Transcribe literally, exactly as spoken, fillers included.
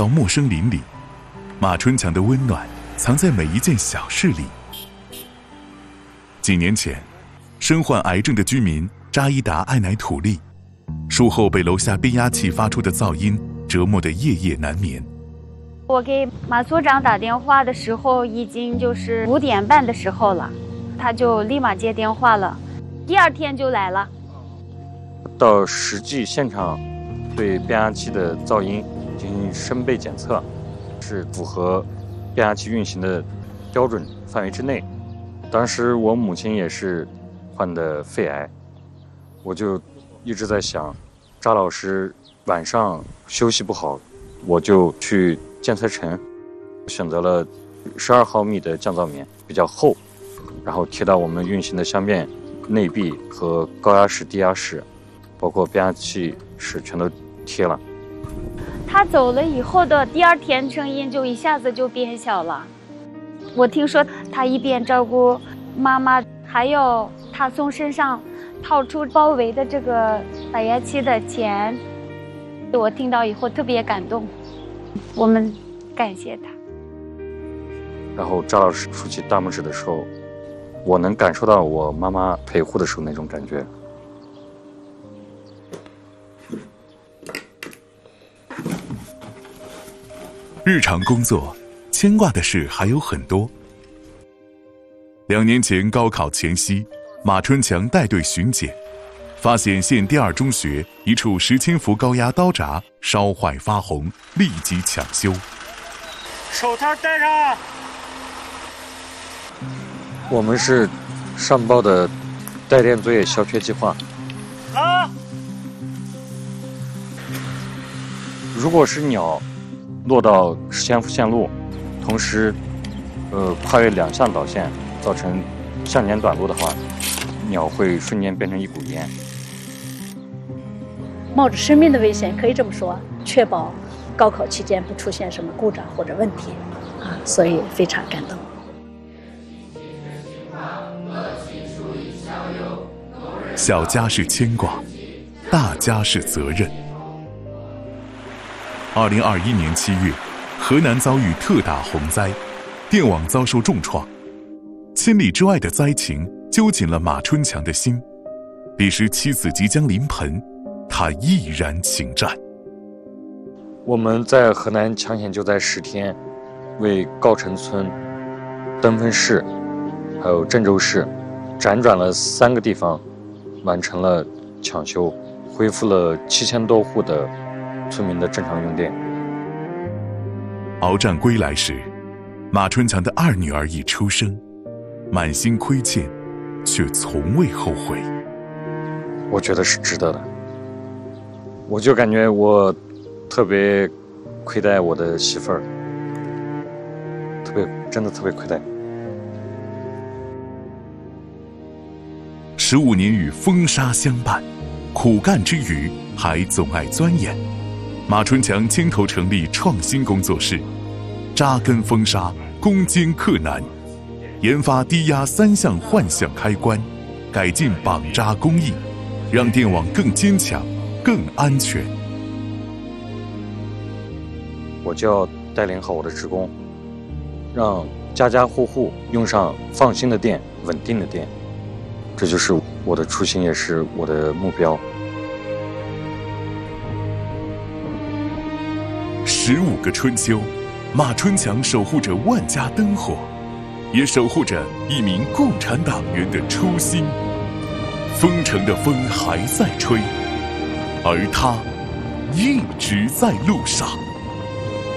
陌生邻里，马春强的温暖藏在每一件小事里。几年前，身患癌症的居民扎伊达爱乃土利，术后被楼下变压器发出的噪音折磨得夜夜难眠。 我给马所长打电话的时候，已经就是五点半的时候了，他就立马接电话了，第二天就来了。 到实际现场，对变压器的噪音进行声贝检测，是符合变压器运行的标准范围之内。当时我母亲也是患的肺癌，我就一直在想，扎老师晚上休息不好，我就去建材城选择了十二毫米的降噪棉，比较厚，然后贴到我们运行的箱变内壁和高压室、低压室，包括变压器室全都贴了。 他走了以后的第二天，声音就一下子就变小了。我听说他一边照顾妈妈，还有他从身上掏出包围的这个打压器的钱，我听到以后特别感动，我们感谢他。 然后扎老师竖起大拇指的时候，我能感受到我妈妈陪护的时候那种感觉。 日常工作牵挂的事还有很多。两年前高考前夕，马春强带队巡检，发现县第二中学一处十千伏高压刀闸烧坏发红，立即抢修。 手套戴上。 我们是上报的带电作业消缺计划。 啊！ 如果是鸟落到十千伏线路，同时呃跨越两项导线，造成相间短路的话，鸟会瞬间变成一股烟。 冒着生命的危险，可以这么说，确保高考期间不出现什么故障或者问题啊，所以非常感动。 小家是牵挂，大家是责任。二零二一年七月，河南遭遇特大洪灾，电网遭受重创。千里之外的灾情揪紧了马春强的心。彼时妻子即将临盆，他毅然请战。 我们在河南抢险救灾十天，为高城村、登封市还有郑州市辗转了三个地方，完成了抢修，恢复了七千多户的村民的正常用电。 鏖战归来时，马春强的二女儿已出生，满心亏欠，却从未后悔。 我觉得是值得的。我就感觉我特别亏待我的媳妇儿，特别真的特别亏待。 十五年与风沙相伴，苦干之余还总爱钻研。马春强牵头成立创新工作室，扎根风沙，攻坚克难，研发低压三项换向开关，改进绑扎工艺，让电网更坚强、更安全。 我就要带领好我的职工，让家家户户用上放心的电、稳定的电，这就是我的初心，也是我的目标。 十五个春秋，马春强守护着万家灯火，也守护着一名共产党员的初心。封城的风还在吹，而他一直在路上。